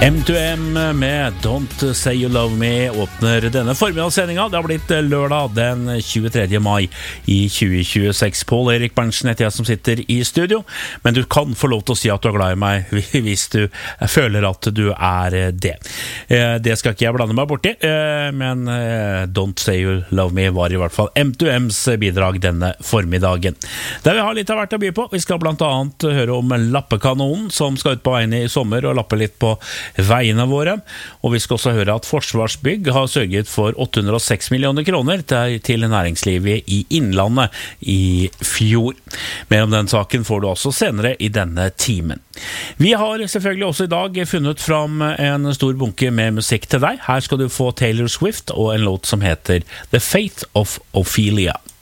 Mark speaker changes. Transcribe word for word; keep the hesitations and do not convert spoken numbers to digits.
Speaker 1: M to M med Don't Say You Love Me åpner denne formiddagssendinga. Det har blitt lørdag den tjuetredje mai i tjue tjueseks. Pål Erik Berntsen heter jeg som sitter i studio, men du kan få lov til å si at du er glad i meg hvis du føler at du er det. Det skal ikke jeg blande meg borti, men Don't Say You Love Me var i hvert fall M to M's bidrag denne formiddagen. Der vi har litt av hvert å by på. Vi skal blant annet høre om lappekanonen som skal ut på veiene i sommer og lappe litt på veiene våre, og vi skal også høre at Forsvarsbygg har sørget for åtte hundre og seks millioner kroner til næringslivet i Innlandet i fjor. Mer om den saken får du også senere i denne timen. Vi har selvfølgelig også i dag funnet fram en stor bunke med musikk til deg. Her skal du få Taylor Swift og en låt som heter The Fate of Ophelia.